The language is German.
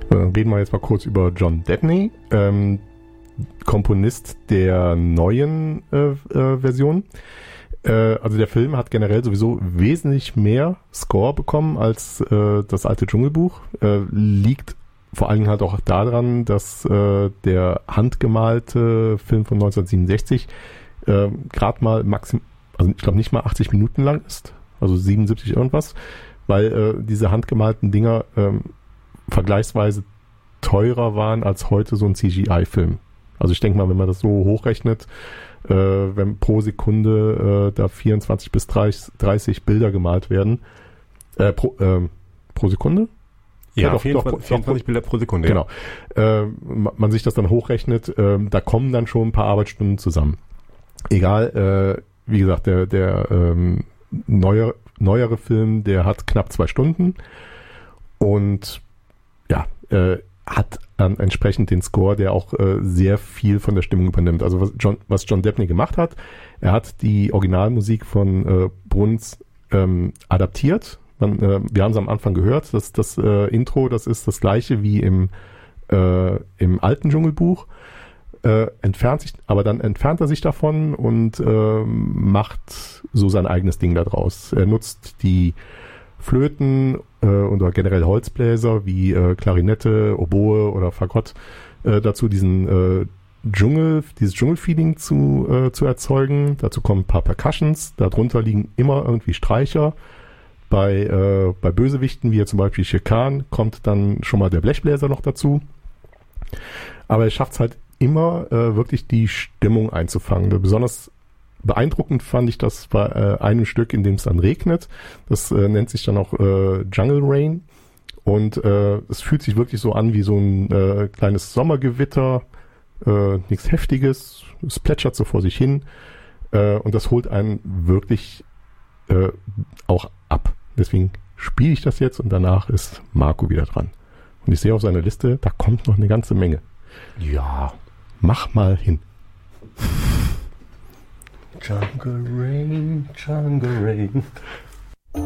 Reden wir jetzt mal kurz über John Debney, Komponist der neuen Version. Also der Film hat generell sowieso wesentlich mehr Score bekommen als das alte Dschungelbuch. Liegt vor allen Dingen halt auch daran, dass der handgemalte Film von 1967 gerade mal also ich glaube nicht mal 80 Minuten lang ist, also 77 irgendwas, weil diese handgemalten Dinger vergleichsweise teurer waren als heute so ein CGI-Film. Also ich denke mal, wenn man das so hochrechnet, wenn pro Sekunde da 24 bis 30 Bilder gemalt werden, pro Sekunde? Ja, doch, 24 Bilder pro Sekunde. Genau. Man sich das dann hochrechnet, da kommen dann schon ein paar Arbeitsstunden zusammen. Egal, wie gesagt, der neuere Film, der hat knapp 2 Stunden und ja, hat dann entsprechend den Score, der auch sehr viel von der Stimmung übernimmt. Also was John Debney gemacht hat, er hat die Originalmusik von Bruns adaptiert. Wir haben es am Anfang gehört, dass das Intro, das ist das gleiche wie im alten Dschungelbuch. Entfernt er sich davon und macht so sein eigenes Ding daraus. Er nutzt die Flöten oder generell Holzbläser wie Klarinette, Oboe oder Fagott dazu dieses Dschungelfeeling zu erzeugen. Dazu kommen ein paar Percussions, darunter liegen immer irgendwie Streicher. Bei Bösewichten, wie zum Beispiel Shere kommt dann schon mal der Blechbläser noch dazu. Aber er schafft es halt immer wirklich die Stimmung einzufangen. Besonders beeindruckend fand ich das bei einem Stück, in dem es dann regnet. Das nennt sich dann auch Jungle Rain. Und es fühlt sich wirklich so an wie so ein kleines Sommergewitter. Nichts Heftiges. Es plätschert so vor sich hin. Und das holt einen wirklich auch ab. Deswegen spiele ich das jetzt und danach ist Marco wieder dran. Und ich sehe auf seiner Liste, da kommt noch eine ganze Menge. Ja. Mach mal hin. Jungle Rain, Jungle Rain.